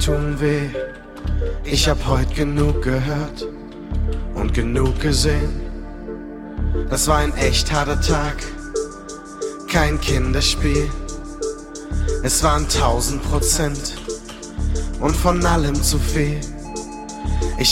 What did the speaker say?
tun weh. Ich hab heut genug gehört und genug gesehen. Das war ein echt harter Tag, kein Kinderspiel. Es waren 1000% und von allem zu viel.